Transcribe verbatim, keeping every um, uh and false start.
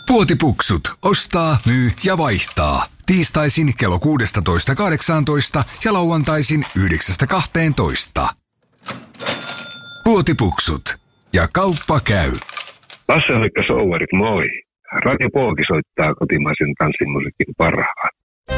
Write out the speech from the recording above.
Puotipuksut. Ostaa, myy ja vaihtaa. Tiistaisin kello kuusitoista kahdeksantoista ja lauantaisin yhdeksästä kahteentoista. Puotipuksut. Ja kauppa käy. Lasse Oikka Souvarit, moi. Radio Pooki soittaa kotimaisen tanssimusiikin parhaan.